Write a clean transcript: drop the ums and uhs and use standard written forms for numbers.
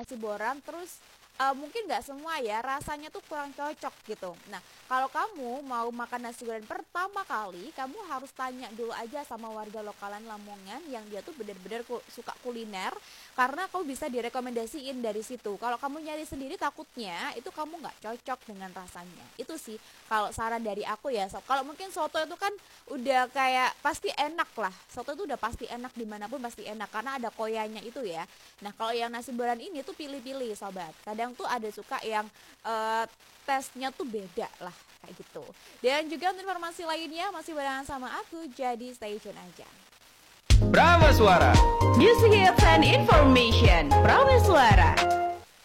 nasi boran terus mungkin nggak semua ya rasanya tuh kurang cocok gitu. Nah kalau kamu mau makan nasi goreng pertama kali, kamu harus tanya dulu aja sama warga lokalan Lamongan yang dia tuh bener-bener suka kuliner, karena kamu bisa direkomendasiin dari situ. Kalau kamu nyari sendiri takutnya itu kamu nggak cocok dengan rasanya. Itu sih kalau saran dari aku ya. Kalau mungkin soto itu kan udah kayak pasti enak lah. Soto itu udah pasti enak dimanapun pasti enak karena ada koyanya itu ya. Nah kalau yang nasi boran ini tuh pilih-pilih sobat. Kadang tuh ada suka yang tesnya tuh beda lah kayak gitu. Dan juga untuk informasi lainnya masih barengan sama aku, jadi stay tune aja. Brahma Suara, Music Hits and Information. Brahma Suara.